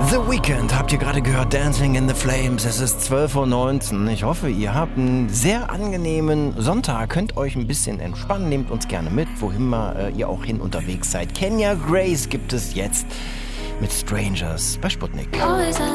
The Weeknd habt ihr gerade gehört, Dancing in the Flames. Es ist 12:19 Uhr. Ich hoffe, ihr habt einen sehr angenehmen Sonntag. Könnt euch ein bisschen entspannen. Nehmt uns gerne mit, wohin mal ihr auch hin unterwegs seid. Kenya Grace gibt es jetzt mit Strangers bei Sputnik.